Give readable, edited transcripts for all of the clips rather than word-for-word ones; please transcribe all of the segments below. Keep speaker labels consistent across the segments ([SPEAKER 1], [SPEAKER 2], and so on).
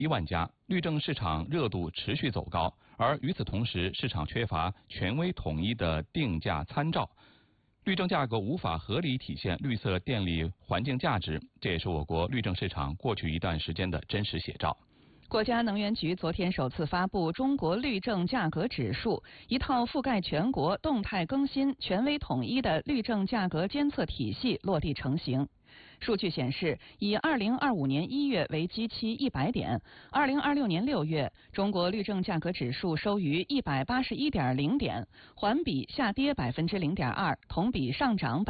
[SPEAKER 1] 1万家，律政市场热度持续走高。而与此同时，市场缺乏权威统一的定价参照，律政价格无法合理体现绿色电力环境价值，这也是我国律政市场过去一段时间的真实写照。
[SPEAKER 2] 国家能源局昨天首次发布中国律政价格指数，一套覆盖全国、动态更新、权威统一的律政价格监测体系落地成型。数据显示，以2025年1月为基期100点，2026年6月，中国律政价格指数收于181.0点，环比下跌0.2%，同比上涨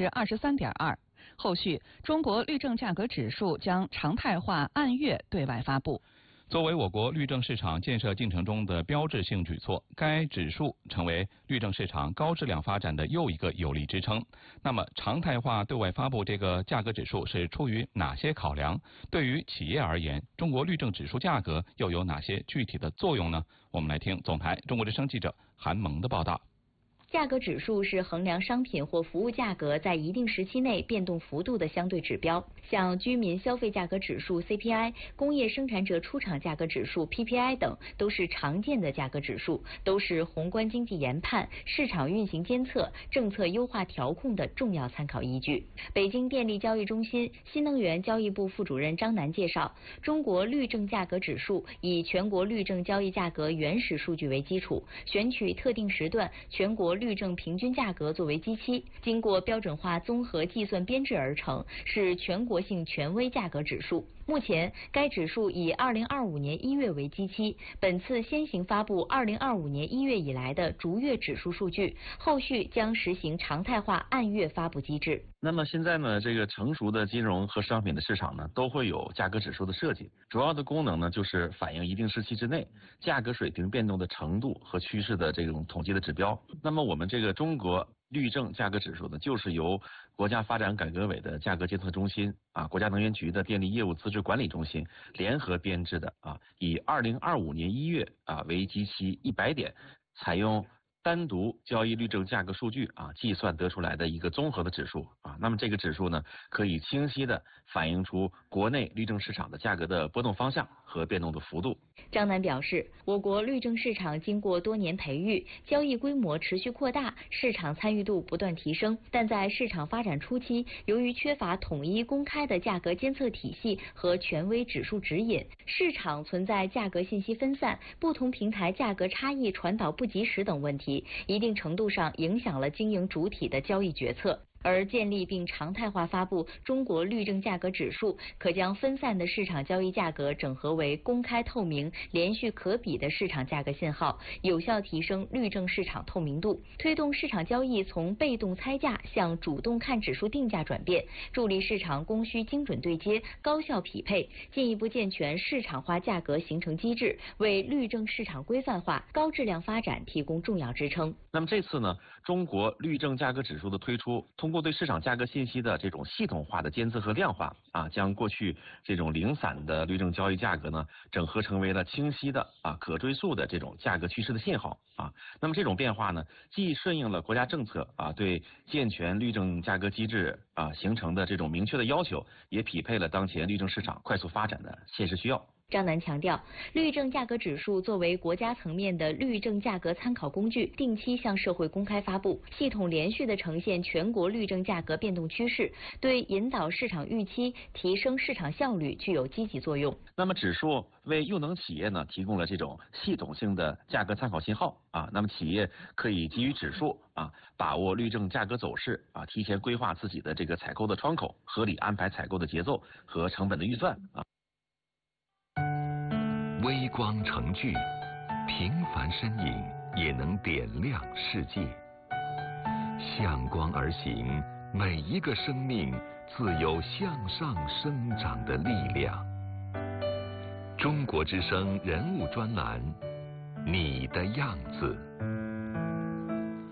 [SPEAKER 2] 23.2%。后续，中国律政价格指数将常态化按月对外发布。
[SPEAKER 1] 作为我国律政市场建设进程中的标志性举措，该指数成为律政市场高质量发展的又一个有力支撑。那么，常态化对外发布这个价格指数是出于哪些考量？对于企业而言，中国律政指数价格又有哪些具体的作用呢？我们来听总台中国之声记者韩萌的报道。
[SPEAKER 3] 价格指数是衡量商品或服务价格在一定时期内变动幅度的相对指标，像居民消费价格指数 CPI、工业生产者出厂价格指数 PPI 等都是常见的价格指数，都是宏观经济研判、市场运行监测、政策优化调控的重要参考依据。北京电力交易中心新能源交易部副主任张楠介绍，中国律政价格指数以全国律政交易价格原始数据为基础，选取特定时段全国律政平均价格作为基期，经过标准化综合计算编制而成，是全国性权威价格指数。目前，该指数以2025年1月为基期，本次先行发布2025年1月以来的逐月指数数据，后续将实行常态化按月发布机制。
[SPEAKER 4] 那么现在呢，这个成熟的金融和商品的市场呢，都会有价格指数的设计，主要的功能呢，就是反映一定时期之内价格水平变动的程度和趋势的这种统计的指标。那么我们这个中国律政价格指数呢，就是由国家发展改革委的价格监测中心国家能源局的电力业务资质管理中心联合编制的以2025年1月为基期100点，采用单独交易律政价格数据计算得出来的一个综合的指数那么这个指数呢，可以清晰的反映出国内律政市场的价格的波动方向和变动的幅度。
[SPEAKER 3] 张楠表示，我国律政市场经过多年培育，交易规模持续扩大，市场参与度不断提升，但在市场发展初期，由于缺乏统一公开的价格监测体系和权威指数指引，市场存在价格信息分散、不同平台价格差异传导不及时等问题，一定程度上影响了经营主体的交易决策。而建立并常态化发布中国律政价格指数，可将分散的市场交易价格整合为公开透明、连续可比的市场价格信号，有效提升律政市场透明度，推动市场交易从被动猜价向主动看指数定价转变，助力市场供需精准对接、高效匹配，进一步健全市场化价格形成机制，为律政市场规范化、高质量发展提供重要支撑。
[SPEAKER 4] 那么这次呢，中国律政价格指数的推出，通过对市场价格信息的这种系统化的监测和量化将过去这种零散的律政交易价格呢，整合成为了清晰的可追溯的这种价格趋势的信号那么这种变化呢，既顺应了国家政策对健全律政价格机制形成的这种明确的要求，也匹配了当前律政市场快速发展的现实需要。
[SPEAKER 3] 张楠强调，律政价格指数作为国家层面的律政价格参考工具，定期向社会公开发布，系统连续地呈现全国律政价格变动趋势，对引导市场预期、提升市场效率具有积极作用。
[SPEAKER 4] 那么指数为用能企业呢提供了这种系统性的价格参考信号那么企业可以基于指数把握律政价格走势提前规划自己的这个采购的窗口，合理安排采购的节奏和成本的预算
[SPEAKER 5] 微光成炬，平凡身影也能点亮世界。向光而行，每一个生命自有向上生长的力量。中国之声人物专栏，你的样子。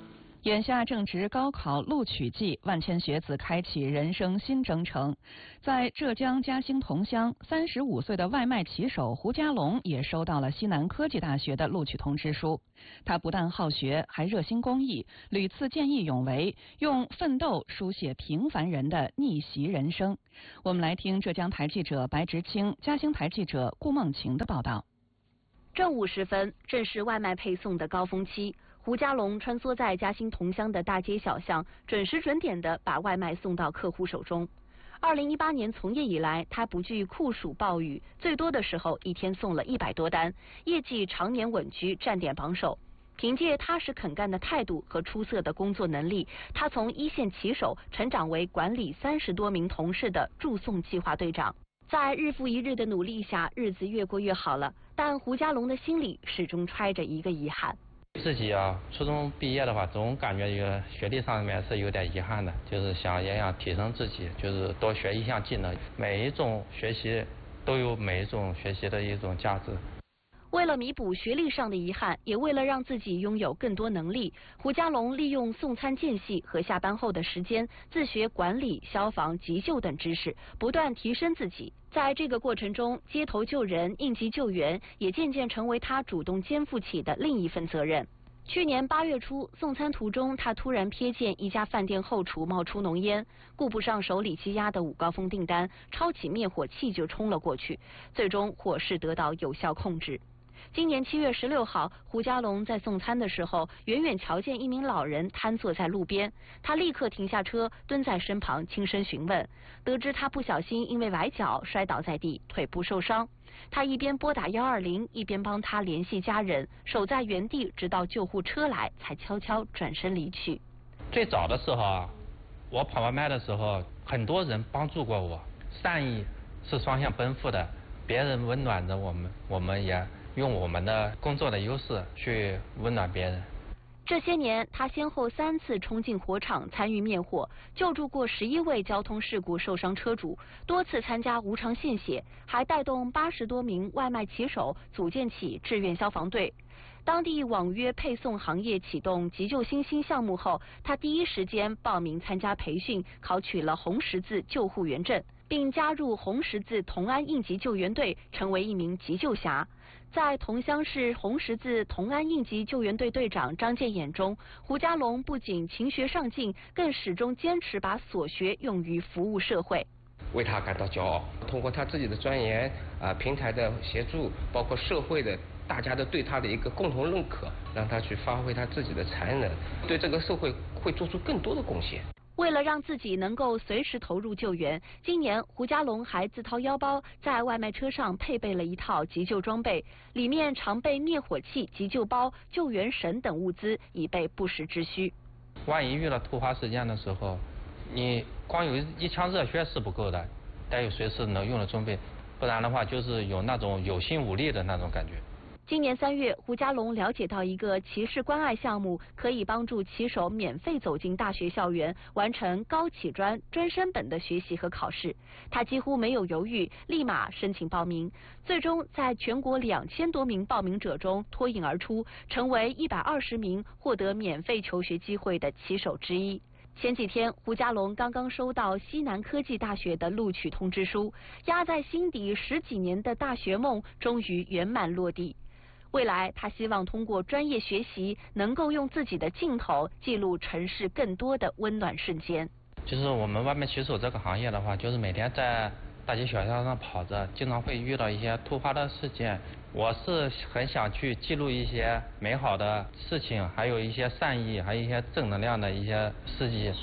[SPEAKER 2] 眼下正值高考录取季，万千学子开启人生新征程。在浙江嘉兴桐乡，35岁的外卖骑手胡家龙也收到了西南科技大学的录取通知书。他不但好学，还热心公益，屡次见义勇为，用奋斗书写平凡人的逆袭人生。我们来听浙江台记者白直清、嘉兴台记者顾梦晴的报道。
[SPEAKER 6] 正午时分，正是外卖配送的高峰期。胡家龙穿梭在嘉兴桐乡的大街小巷，准时准点地把外卖送到客户手中。2018年从业以来，他不惧酷暑暴雨，最多的时候一天送了100多单，业绩常年稳居站点榜首。凭借踏实肯干的态度和出色的工作能力，他从一线骑手成长为管理30多名同事的助送计划队长。在日复一日的努力下，日子越过越好了。但胡家龙的心里始终揣着一个遗憾。
[SPEAKER 7] 自己初中毕业的话，总感觉学历上面是有点遗憾的，就是也想提升自己，就是多学一项技能。每一种学习都有每一种学习的一种价值。
[SPEAKER 6] 为了弥补学历上的遗憾，也为了让自己拥有更多能力，胡家龙利用送餐间隙和下班后的时间，自学管理、消防、急救等知识，不断提升自己。在这个过程中，街头救人、应急救援也渐渐成为他主动肩负起的另一份责任。去年8月初，送餐途中，他突然瞥见一家饭店后厨冒出浓烟，顾不上手里积压的5高峰订单，抄起灭火器就冲了过去，最终火势得到有效控制。今年7月16号，胡家龙在送餐的时候，远远瞧见一名老人瘫坐在路边，他立刻停下车，蹲在身旁轻声询问，得知他不小心因为崴脚摔倒在地，腿部受伤。他一边拨打120，一边帮他联系家人，守在原地直到救护车来，才悄悄转身离去。
[SPEAKER 7] 最早的时候我跑外卖的时候，很多人帮助过我，善意是双向奔赴的，别人温暖着我们，我们也用我们的工作的优势去温暖别人。
[SPEAKER 6] 这些年，他先后3次冲进火场参与灭火，救助过11位交通事故受伤车主，多次参加无偿献血，还带动80多名外卖骑手组建起志愿消防队。当地网约配送行业启动急救新兴项目后，他第一时间报名参加培训，考取了红十字救护员证，并加入红十字同安应急救援队，成为一名急救侠。在桐乡市红十字同安应急救援队队长张建眼中，胡家龙不仅勤学上进，更始终坚持把所学用于服务社会。
[SPEAKER 8] 为他感到骄傲，通过他自己的钻研平台的协助，包括社会的大家的对他的一个共同认可，让他去发挥他自己的才能，对这个社会会做出更多的贡献。
[SPEAKER 6] 为了让自己能够随时投入救援，今年胡家龙还自掏腰包在外卖车上配备了一套急救装备，里面常备灭火器、急救包、救援绳等物资，以备不时之需。
[SPEAKER 7] 万一遇到突发事件的时候，你光有一腔热血是不够的，得有随时能用的装备，不然的话就是有那种有心无力的那种感觉。
[SPEAKER 6] 今年3月，胡家龙了解到一个骑士关爱项目，可以帮助骑手免费走进大学校园，完成高启专、专升本的学习和考试。他几乎没有犹豫，立马申请报名，最终在全国2000多名报名者中脱颖而出，成为120名获得免费求学机会的骑手之一。前几天，胡家龙刚刚收到西南科技大学的录取通知书，压在心底10几年的大学梦终于圆满落地。未来，他希望通过专业学习，能够用自己的镜头记录城市更多的温暖瞬间。
[SPEAKER 7] 就是我们外卖骑手这个行业的话，就是每天在大街小巷上跑着，经常会遇到一些突发的事件。我是很想去记录一些美好的事情，还有一些善意，还有一些正能量的一些事迹。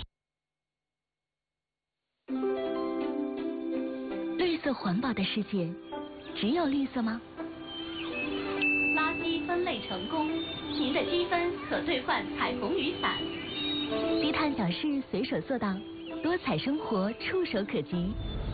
[SPEAKER 9] 绿色环保的世界，只有绿色吗？
[SPEAKER 10] 垃圾分类成功，您的积分可兑换彩虹雨伞。
[SPEAKER 9] 低碳小事随手做到，多彩生活触手可及。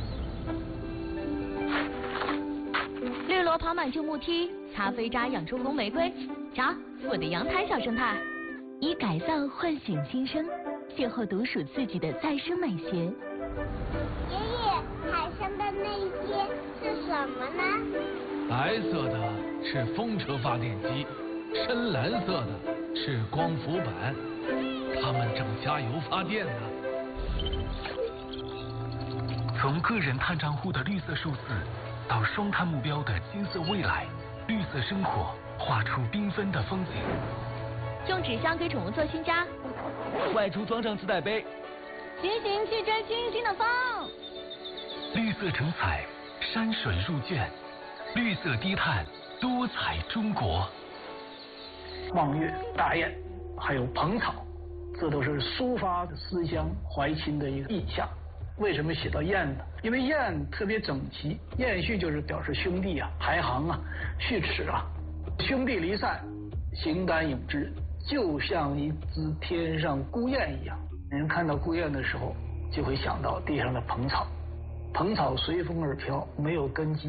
[SPEAKER 10] 绿萝跑满旧木梯，擦飞渣养出红玫瑰。瞧，我的阳台小生态。
[SPEAKER 9] 以改造唤醒新生，邂逅独属自己的再生美学。
[SPEAKER 11] 爷爷，海上的那些是什么呢？
[SPEAKER 12] 白色的是风车发电机，深蓝色的是光伏板， 他们正加油发电呢。
[SPEAKER 13] 从个人碳账户的绿色数字，到双碳目标的金色未来，绿色生活画出缤纷的风景。
[SPEAKER 10] 用纸箱给宠物做新家，
[SPEAKER 12] 外出装上自带杯，
[SPEAKER 10] 骑行去追星星的风。
[SPEAKER 13] 绿色成彩，山水入卷，绿色低碳，多彩中国。
[SPEAKER 14] 望月、大雁，还有蓬草，这都是抒发思乡怀亲的一个意象。为什么写到雁呢？因为雁特别整齐，雁序就是表示兄弟啊、排行啊、序齿啊，兄弟离散，形单影只，就像一只天上孤雁一样。人看到孤雁的时候，就会想到地上的蓬草，蓬草随风而飘，没有根基。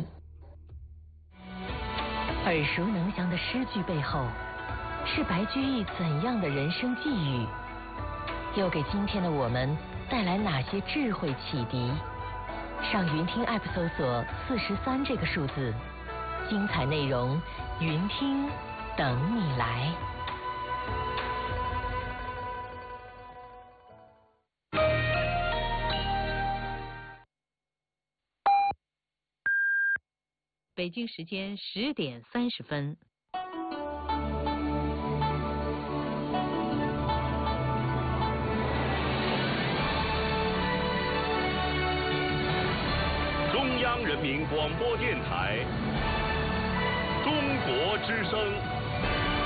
[SPEAKER 9] 耳熟能详的诗句背后，是白居易怎样的人生际遇？又给今天的我们带来哪些智慧启迪？上云听 App 搜索43这个数字，精彩内容云听等你来。
[SPEAKER 15] 北京时间10点30分。
[SPEAKER 16] 中央人民广播电台，中国之声。